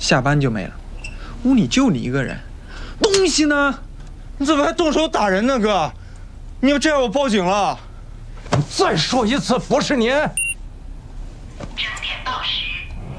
下班就没了，屋里就你一个人，东西呢？ 你怎么还动手打人呢，哥？你要这样，我报警了。 再说一次，不是您。 整点到时。